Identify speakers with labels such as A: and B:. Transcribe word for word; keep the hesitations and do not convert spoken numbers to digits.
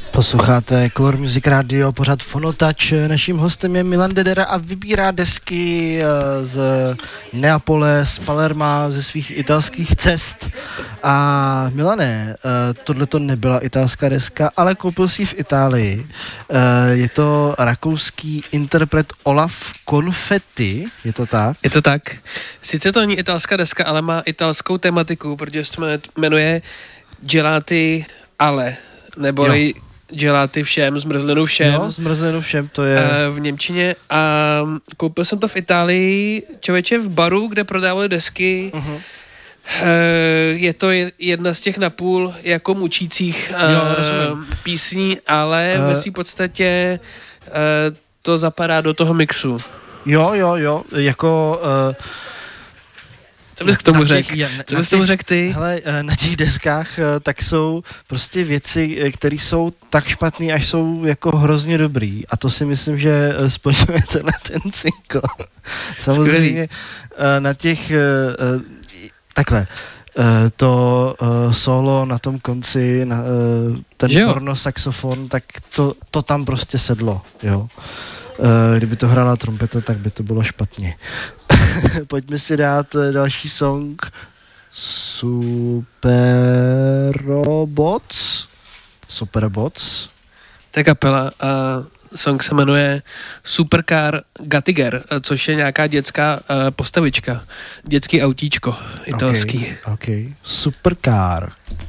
A: Posloucháte Color Music Radio, pořád Fonotouch. Naším hostem je Milan Dedera a vybírá desky z Neapole, z Palerma, ze svých italských cest. A Milane, tohle to nebyla italská deska, ale koupil si ji v Itálii. Je to rakouský interpret Olaf Confetti, je to tak?
B: Je to tak. Sice to není italská deska, ale má italskou tematiku, protože se jmenuje Gelati Ale, neboli jo. Gelati všem, zmrzlinu všem.
A: Jo, zmrzlinu všem, to je...
B: V němčině a koupil jsem to v Itálii, člověče v baru, kde prodávali desky. Uh-huh. Je to jedna z těch napůl jako mučících jo, písní, ale uh, ve své podstatě to zapadá do toho mixu.
A: Jo, jo, jo, jako... Uh,
B: Co bys k tomu řekl? Co bys k tomu řekl ty?
A: Hele, na těch deskách tak jsou prostě věci, které jsou tak špatný, až jsou jako hrozně dobrý. A to si myslím, že splňuje tenhle ten single. Samozřejmě na těch... Takhle. To solo na tom konci, ten porno saxofon, tak to, to tam prostě sedlo, jo. Kdyby to hrála trompeta, tak by to bylo špatně. Pojďme si dát další song. Superbots. Superbots.
B: To je kapela a song se jmenuje Supercar Gattiger, což je nějaká dětská uh, postavička. Dětský autíčko italský.
A: Okay, okay. Supercar.